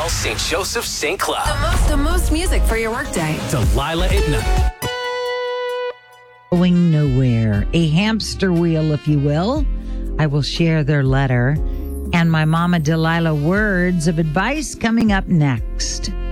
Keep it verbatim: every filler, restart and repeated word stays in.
South Saint Joseph Saint Cloud. The most, the most music for your workday. Delilah at night. Going nowhere. A hamster wheel, if you will. I will share their letter and my Mama Delilah words of advice coming up next.